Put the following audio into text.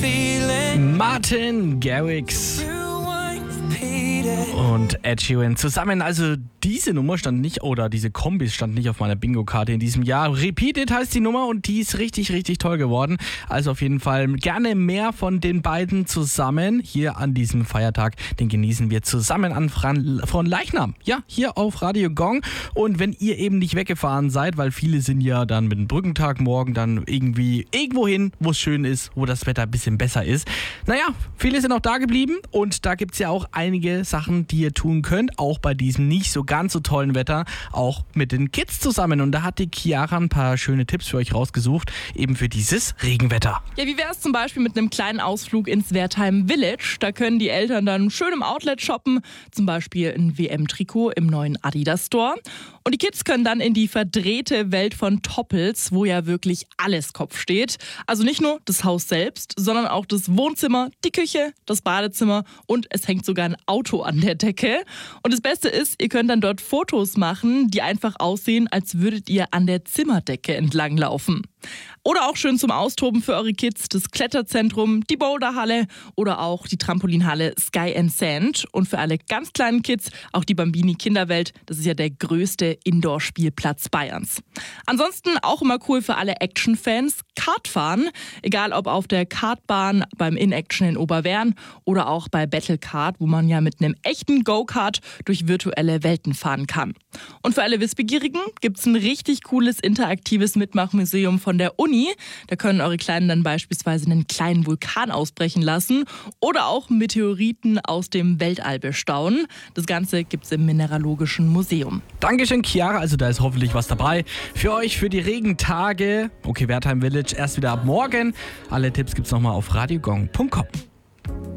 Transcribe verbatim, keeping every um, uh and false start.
Martin Garrix und Ed Sheeran zusammen. Also diese Nummer stand nicht, oder diese Kombis stand nicht auf meiner Bingo-Karte in diesem Jahr. Repeated heißt die Nummer und die ist richtig, richtig toll geworden. Also auf jeden Fall gerne mehr von den beiden zusammen hier an diesem Feiertag. Den genießen wir zusammen an von Leichnam. Ja, hier auf Radio Gong. Und wenn ihr eben nicht weggefahren seid, weil viele sind ja dann mit dem Brückentag morgen dann irgendwie irgendwo hin, wo es schön ist, wo das Wetter ein bisschen besser ist. Naja, viele sind auch da geblieben und da gibt es ja auch einige Sachen, die ihr tun könnt, auch bei diesem nicht so ganz so tollen Wetter, auch mit den Kids zusammen. Und da hat die Chiara ein paar schöne Tipps für euch rausgesucht, eben für dieses Regenwetter. Ja, wie wäre es zum Beispiel mit einem kleinen Ausflug ins Wertheim Village? Da können die Eltern dann schön im Outlet shoppen, zum Beispiel ein W M-Trikot im neuen Adidas Store. Und die Kids können dann in die verdrehte Welt von Toppels, wo ja wirklich alles Kopf steht. Also nicht nur das Haus selbst, sondern auch das Wohnzimmer, die Küche, das Badezimmer und es hängt sogar ein Auto an der Decke. Und das Beste ist, ihr könnt dann dort Fotos machen, die einfach aussehen, als würdet ihr an der Zimmerdecke entlanglaufen. Oder auch schön zum Austoben für eure Kids das Kletterzentrum, die Boulderhalle oder auch die Trampolinhalle Sky and Sand. Und für alle ganz kleinen Kids auch die Bambini Kinderwelt. Das ist ja der größte Indoor-Spielplatz Bayerns. Ansonsten auch immer cool für alle Action-Fans, Kartfahren. Egal ob auf der Kartbahn beim In-Action in Oberwern oder auch bei Battlecard, wo man ja mit einem echten Go-Kart durch virtuelle Welten fahren kann. Und für alle Wissbegierigen gibt es ein richtig cooles interaktives Mitmachmuseum von der Uni. Da können eure Kleinen dann beispielsweise einen kleinen Vulkan ausbrechen lassen oder auch Meteoriten aus dem Weltall bestaunen. Das Ganze gibt es im Mineralogischen Museum. Dankeschön, Chiara. Also da ist hoffentlich was dabei für euch für die Regentage. Okay, Wertheim Village erst wieder ab morgen. Alle Tipps gibt's nochmal auf radiogong punkt com.